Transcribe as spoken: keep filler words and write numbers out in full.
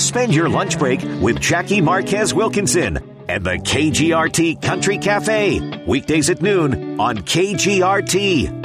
Spend your lunch break with Jackie Marquez Wilkinson and the K G R T Country Cafe. Weekdays at noon on K G R T.